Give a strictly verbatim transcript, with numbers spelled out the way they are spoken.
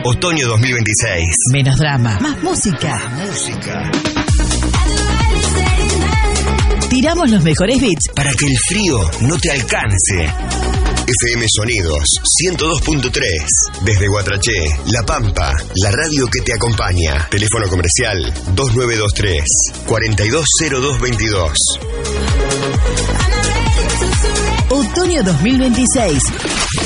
Otoño dos mil veintiséis. Menos drama, más música. Más música. Tiramos los mejores beats Para que el frío no te alcance. F M Sonidos ciento dos punto tres. Desde Guatraché, La Pampa, la radio que te acompaña. Teléfono comercial dos nueve dos tres, cuatro dos cero dos veintidós. Otoño dos mil veintiséis.